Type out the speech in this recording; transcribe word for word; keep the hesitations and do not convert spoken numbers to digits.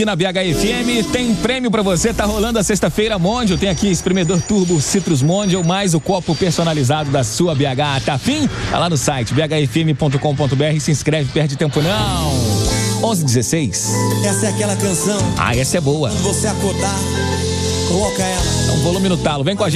aqui na B H F M. Tem prêmio pra você, tá rolando a sexta-feira Mondial. Tem aqui espremedor turbo Citrus Mondial, mais o copo personalizado da sua B H. Tá afim? Tá lá no site b h f m ponto com ponto b r. Se inscreve, perde tempo não. onze dezesseis. Essa é aquela canção. Ah, essa é boa. Quando você acordar, coloca ela. Então, volume no talo. Vem com a gente.